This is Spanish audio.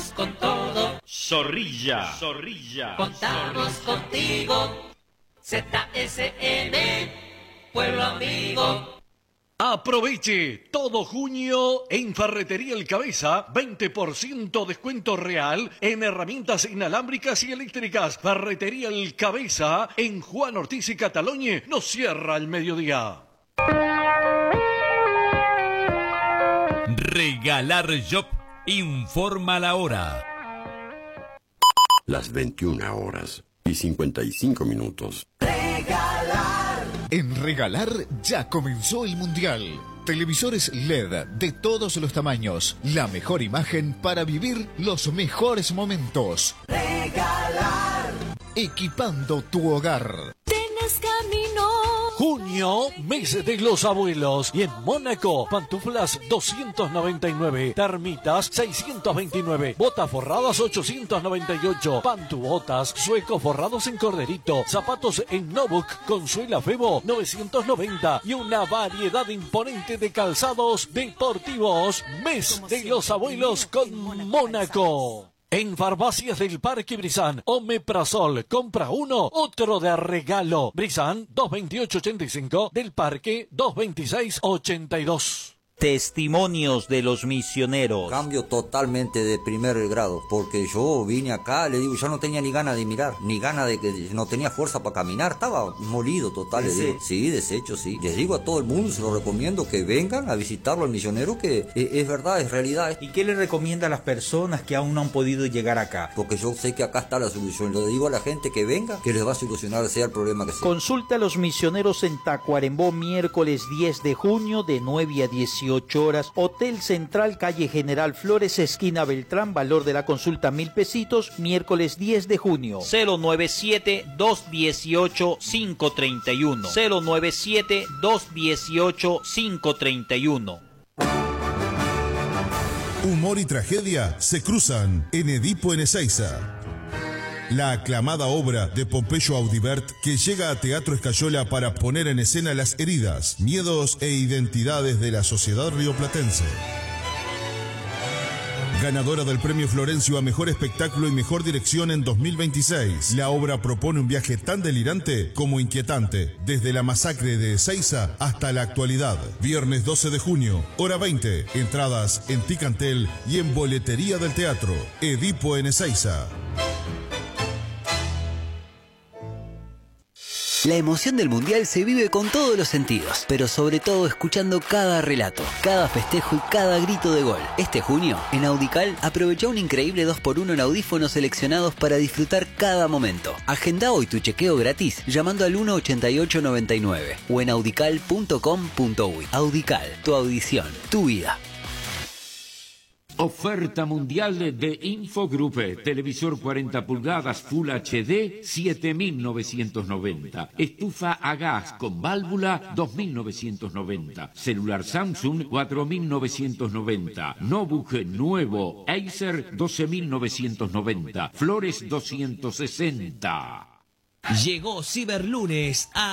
vamos con todo. Zorrilla. Contamos contigo. ZSN, pueblo amigo. Aproveche todo junio en Ferretería El Cabeza, 20% descuento real en herramientas inalámbricas y eléctricas. Ferretería El Cabeza en Juan Ortiz y Catalogne nos cierra al mediodía. Regalar Shop informa la hora. Las 21:55. En Regalar ya comenzó el Mundial. Televisores LED de todos los tamaños. La mejor imagen para vivir los mejores momentos. Regalar. Equipando tu hogar. Tienes camino. Junio, mes de los abuelos. Y en Mónaco, pantuflas 299, termitas 629, botas forradas 898, pantubotas, suecos forrados en corderito, zapatos en Nobuk con suela Febo 990 y una variedad imponente de calzados deportivos. Mes de los abuelos con Mónaco. En Farmacias del Parque Brizán, Omeprazol, compra uno, otro de regalo. Brizán, 228.85, del Parque, 226.82. Testimonios de los misioneros. Cambio totalmente de primer grado, porque yo vine acá, le digo, yo no tenía ni ganas de mirar, ni ganas de que no tenía fuerza para caminar, estaba molido total, le digo. Sí, deshecho, sí. Les digo a todo el mundo, se lo recomiendo que vengan a visitarlo al misionero, que es verdad, es realidad. ¿Y qué le recomienda a las personas que aún no han podido llegar acá? Porque yo sé que acá está la solución, le digo a la gente que venga, que les va a solucionar sea el problema que sea. Consulta a los misioneros en Tacuarembó, miércoles 10 de junio de 9 a 18 horas, Hotel Central, calle General Flores, esquina Beltrán, valor de la consulta 1,000 pesitos, miércoles 10 de junio. 097-218-531. 097-218-531. Humor y tragedia se cruzan en Edipo en Ezeiza. La aclamada obra de Pompeyo Audibert que llega a Teatro Escayola para poner en escena las heridas, miedos e identidades de la sociedad rioplatense. Ganadora del Premio Florencio a Mejor Espectáculo y Mejor Dirección en 2026, la obra propone un viaje tan delirante como inquietante, desde la masacre de Ezeiza hasta la actualidad. Viernes 12 de junio, hora 20, entradas en Ticantel y en Boletería del Teatro. Edipo en Ezeiza. La emoción del Mundial se vive con todos los sentidos, pero sobre todo escuchando cada relato, cada festejo y cada grito de gol. Este junio, en Audical, aprovecha un increíble 2x1 en audífonos seleccionados para disfrutar cada momento. Agenda hoy tu chequeo gratis llamando al 18899 o en audical.com.uy. Audical, tu audición, tu vida. Oferta mundial de Infogroup. Televisor 40 pulgadas Full HD, 7.990. Estufa a gas con válvula, 2.990. Celular Samsung, 4.990. Notebook nuevo Acer, 12.990. Flores, 260. Llegó Ciberlunes a